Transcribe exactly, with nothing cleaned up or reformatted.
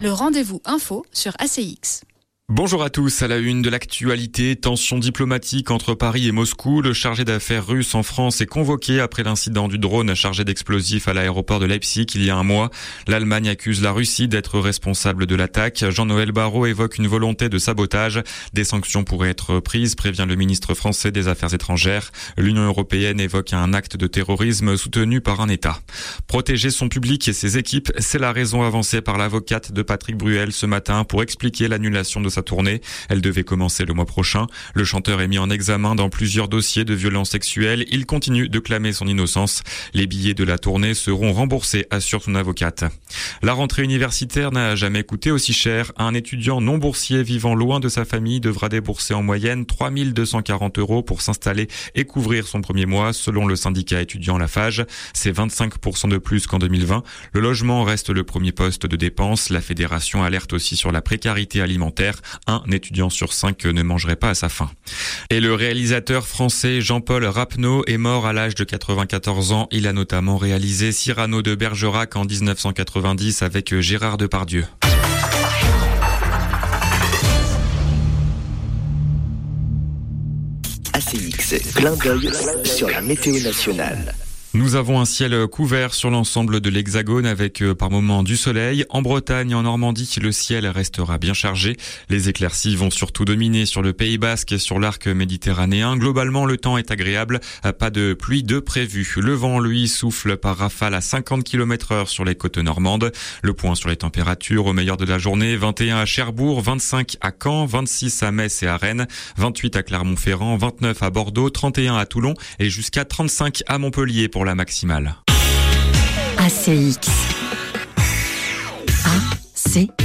Le rendez-vous info sur A C X. Bonjour à tous, à la une de l'actualité, tension diplomatique entre Paris et Moscou. Le chargé d'affaires russe en France est convoqué après l'incident du drone chargé d'explosifs à l'aéroport de Leipzig il y a un mois. L'Allemagne accuse la Russie d'être responsable de l'attaque. Jean-Noël Barrot évoque une volonté de sabotage. Des sanctions pourraient être prises, prévient le ministre français des Affaires étrangères. L'Union européenne évoque un acte de terrorisme soutenu par un État. Protéger son public et ses équipes, c'est la raison avancée par l'avocate de Patrick Bruel ce matin pour expliquer l'annulation de sa tournée. Elle devait commencer le mois prochain. Le chanteur est mis en examen dans plusieurs dossiers de violences sexuelles. Il continue de clamer son innocence. Les billets de la tournée seront remboursés, assure son avocate. La rentrée universitaire n'a jamais coûté aussi cher. Un étudiant non boursier vivant loin de sa famille devra débourser en moyenne trois mille deux cent quarante euros pour s'installer et couvrir son premier mois, selon le syndicat étudiant Lafage. C'est vingt-cinq pour cent de plus qu'en deux mille vingt. Le logement reste le premier poste de dépense. La fédération alerte aussi sur la précarité alimentaire. Un étudiant sur cinq ne mangerait pas à sa faim. Et le réalisateur français Jean-Paul Rapneau est mort à l'âge de quatre-vingt-quatorze ans. Il a notamment réalisé Cyrano de Bergerac en dix-neuf cent quatre-vingt-dix avec Gérard Depardieu. A C X, clin d'œil sur la météo nationale. Nous avons un ciel couvert sur l'ensemble de l'Hexagone avec euh, par moments du soleil. En Bretagne et en Normandie, le ciel restera bien chargé. Les éclaircies vont surtout dominer sur le Pays Basque et sur l'arc méditerranéen. Globalement, le temps est agréable. Pas de pluie de prévu. Le vent, lui, souffle par rafale à cinquante kilomètres heure sur les côtes normandes. Le point sur les températures au meilleur de la journée. vingt et un à Cherbourg, vingt-cinq à Caen, vingt-six à Metz et à Rennes, vingt-huit à Clermont-Ferrand, vingt-neuf à Bordeaux, trente et un à Toulon et jusqu'à trente-cinq à Montpellier pour la maximale. A C X. A C